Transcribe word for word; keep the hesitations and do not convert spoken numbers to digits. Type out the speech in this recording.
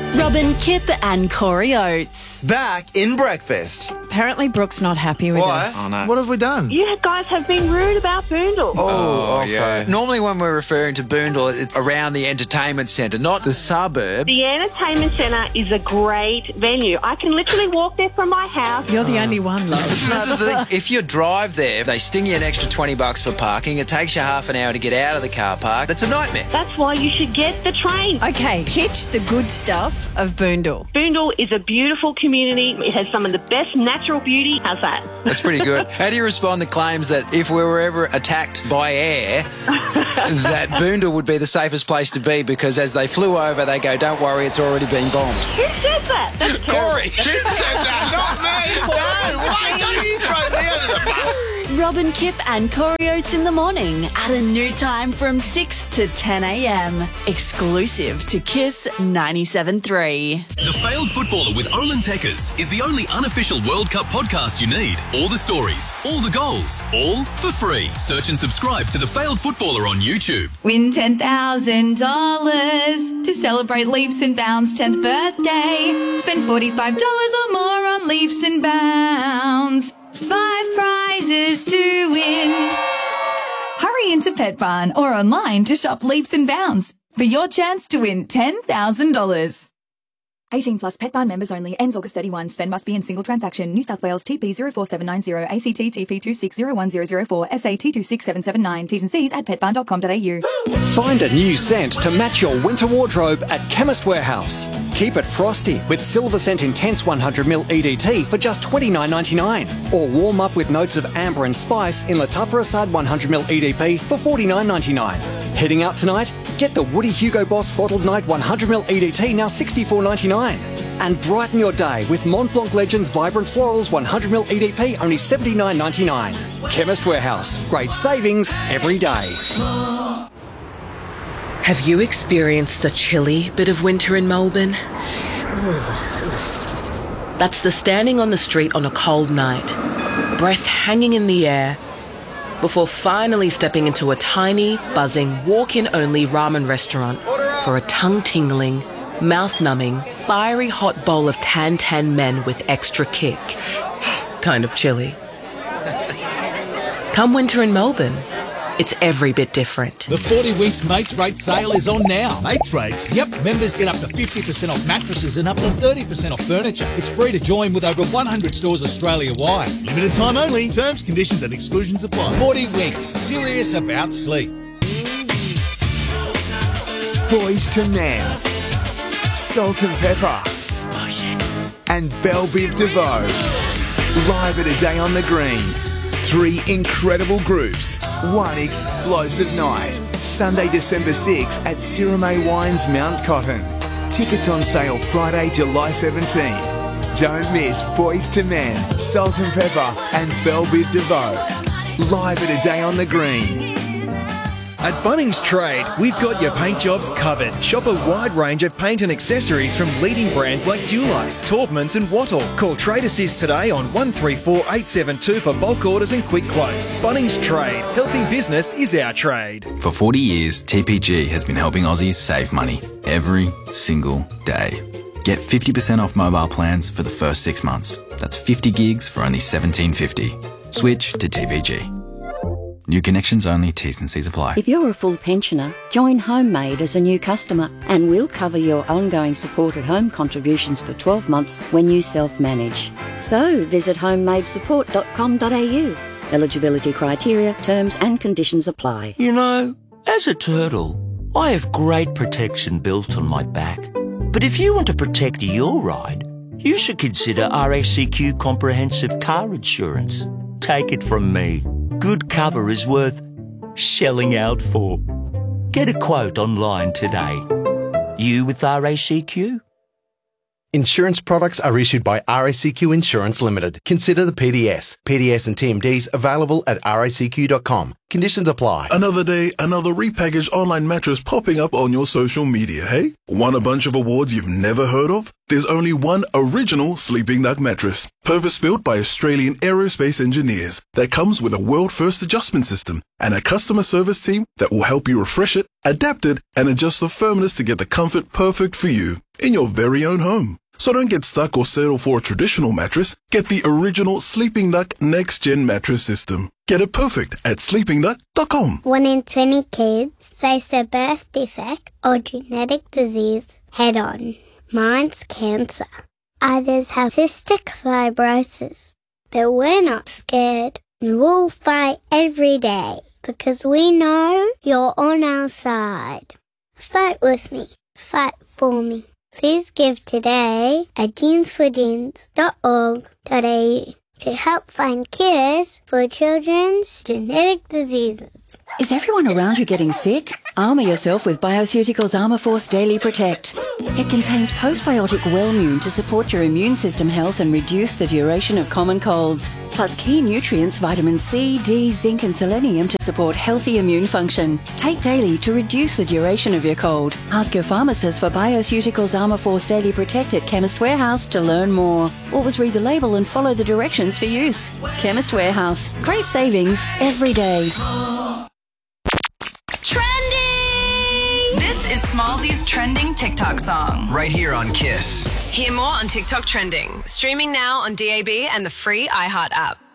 Robin, Kip and Corey Oates. Back in breakfast. Apparently Brooke's not happy with Why? us. Oh, no. What have we done? You guys have been rude about Boondall. Oh, okay. Yeah. Normally when we're referring to Boondall, it's around the entertainment centre, not the suburb. The entertainment centre is a great venue. I can literally walk there from my house. You're the only one, love. This is the thing. If you drive there, they sting you an extra twenty bucks for parking. It takes you half an hour to get out of the car park. That's a nightmare. That's why you should get the train. Okay, pitch the good stuff of Boondall. Boondall is a beautiful community. It has some of the best natural beauty. How's that? That's pretty good. How do you respond to claims that if we were ever attacked by air, that Boondall would be the safest place to be because as they flew over, they go, don't worry, it's already been bombed. Who said that? That's Corey! Kip said that, not me! No, why don't you throw me under the bus? Robin, Kip and Corey Oates in the morning at a new time from six to ten a.m. Exclusive to Kiss ninety-seven point three. The Failed Footballer with Olin Tekkers is the only unofficial World Cup podcast you need. All the stories, all the goals, all for free. Search and subscribe to The Failed Footballer on YouTube. Win ten thousand dollars to celebrate Leaps and Bounds' tenth birthday. Spend forty-five dollars or more on Leaps and Bounds. Five prizes to win. Hurry into Pet Barn or online to shop Leaps and Bounds for your chance to win ten thousand dollars. eighteen plus Pet Barn members only. Ends August thirty-first. Spend must be in single transaction. New South Wales T P zero four seven nine zero, A C T T P two six zero one zero zero four, S A T two six seven seven nine. T's and C's at pet barn dot com dot a u. Find a new scent to match your winter wardrobe at Chemist Warehouse. Keep it frosty with Silver Scent Intense one hundred milliliter E D T for just twenty-nine ninety-nine. Or warm up with notes of amber and spice in Latafra Assad one hundred milliliter E D P for forty-nine ninety-nine. Heading out tonight? Get the Woody Hugo Boss Bottled Night one hundred milliliter E D T now sixty-four ninety-nine. And brighten your day with Mont Blanc Legends Vibrant Florals one hundred milliliter E D P only seventy-nine ninety-nine. Chemist Warehouse. Great savings every day. Have you experienced the chilly bit of winter in Melbourne? That's the standing on the street on a cold night, breath hanging in the air, before finally stepping into a tiny, buzzing, walk-in-only ramen restaurant for a tongue-tingling, mouth-numbing, fiery hot bowl of tan-tan men with extra kick. Kind of chilly. Come winter in Melbourne, it's every bit different. The forty Winks Mates Rate sale is on now. Mates Rates? Yep. Members get up to fifty percent off mattresses and up to thirty percent off furniture. It's free to join with over one hundred stores Australia-wide. Limited time only. Terms, conditions and exclusions apply. forty Winks. Serious about sleep. Boys to Men. Salt and Pepper. And Belle Biv DeVoe. Live at A Day on the Green. Three incredible groups, one explosive night. Sunday, December sixth at Sirame Wines, Mount Cotton. Tickets on sale Friday, July seventeenth. Don't miss Boys to Men, Salt and Pepper and Belle Biv DeVoe. Live at A Day on the Green. At Bunnings Trade, we've got your paint jobs covered. Shop a wide range of paint and accessories from leading brands like Dulux, Taubmans and Wattle. Call Trade Assist today on one three four eight seven two for bulk orders and quick quotes. Bunnings Trade. Helping business is our trade. For forty years, T P G has been helping Aussies save money every single day. Get fifty percent off mobile plans for the first six months. That's fifty gigs for only seventeen fifty. Switch to T P G. New connections only, T's and C's apply. If you're a full pensioner, join Homemade as a new customer and we'll cover your ongoing support at home contributions for twelve months when you self-manage. So visit homemade support dot com dot a u. Eligibility criteria, terms and conditions apply. You know, as a turtle, I have great protection built on my back. But if you want to protect your ride, you should consider R A C Q Comprehensive Car Insurance. Take it from me. Good cover is worth shelling out for. Get a quote online today. You with R A C Q? Insurance products are issued by R A C Q Insurance Limited. Consider the P D S. P D S and T M Ds available at R A C Q dot com. Conditions apply. Another day, another repackaged online mattress popping up on your social media, hey? Want a bunch of awards you've never heard of? There's only one original Sleeping Duck mattress, purpose-built by Australian aerospace engineers, that comes with a world-first adjustment system and a customer service team that will help you refresh it, adapt it, and adjust the firmness to get the comfort perfect for you. in your very own home. So don't get stuck or settle for a traditional mattress. Get the original Sleeping Duck Next Gen mattress system. Get it perfect at sleeping duck dot com. One in twenty kids face a birth defect or genetic disease head on. Mine's cancer. Others have cystic fibrosis. But we're not scared, and we'll fight every day because we know you're on our side. Fight with me. Fight for me. Please give today at jeans for jeans dot org dot a u to help find cures for children's genetic diseases. Is everyone around you getting sick? Armour yourself with Bioceuticals Armour Force Daily Protect. It contains postbiotic Wellmune to support your immune system health and reduce the duration of common colds. Plus key nutrients vitamin C, D, zinc and selenium to support healthy immune function. Take daily to reduce the duration of your cold. Ask your pharmacist for Bioceuticals Armour Force Daily Protect at Chemist Warehouse to learn more. Always read the label and follow the directions for use. Chemist Warehouse. Great savings every day. Trending! This is Smallsy's trending TikTok song. Right here on Kiss. Hear more on TikTok trending. Streaming now on D A B and the free iHeart app.